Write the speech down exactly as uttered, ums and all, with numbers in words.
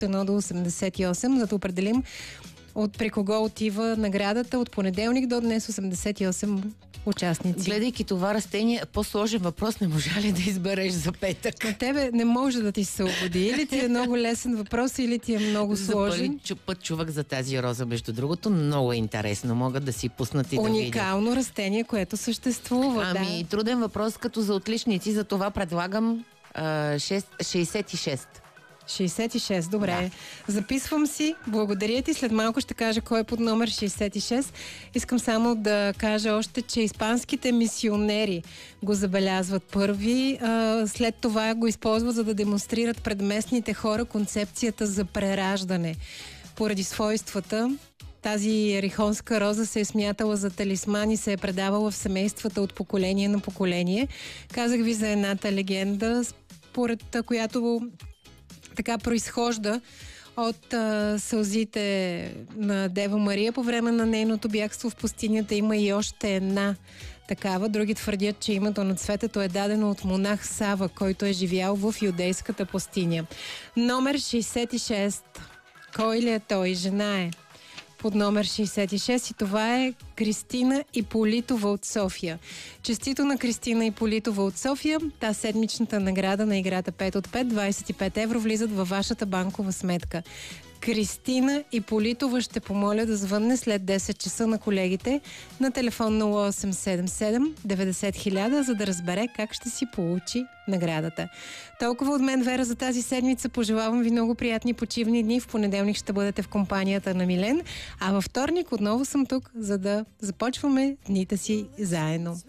едно до осемдесет и осем, за да определим от при кого отива наградата. От понеделник до днес осемдесет и осем участници. Гледайки това растение, по-сложен въпрос не можа ли да избереш за петък? На тебе не може да ти се угоди. Или ти е много лесен въпрос, или ти е много сложен. За път чувах за тази роза, между другото. Много е интересно. Могат да си пуснат и да видят. Уникално растение, което съществува. Ами, да. труден въпрос като за отличници, за това предлагам а, шейсет и шест. шейсет и шест, добре. Да. Записвам си. Благодаря ти. След малко ще кажа кой е под номер шейсет и шест. Искам само да кажа още, че испанските мисионери го забелязват първи. След това го използват, за да демонстрират пред местните хора концепцията за прераждане. Поради свойствата, тази ерихонска роза се е смятала за талисман и се е предавала в семействата от поколение на поколение. Казах ви за едната легенда, според която така произхожда от а, сълзите на Дева Мария по време на нейното бягство в пустинята. Има и още една такава. Други твърдят, че името на цветето е дадено от монах Сава, който е живял в юдейската пустиня. Номер шейсет и шест. Кой ли е той? Жена е. Под номер шейсет и шест и това е Кристина Иполитова от София. Честито на Кристина Иполитова от София. Та седмичната награда на играта пет от пет, двайсет и пет евро влизат във вашата банкова сметка. Кристина Иполитова ще помоля да звънне след десет часа на колегите на телефон нула осем седем седем деветдесет хиляда, за да разбере как ще си получи наградата. Толкова от мен, Вера, за тази седмица. Пожелавам ви много приятни почивни дни. В понеделник ще бъдете в компанията на Милен, а във вторник отново съм тук, за да започваме дните си заедно.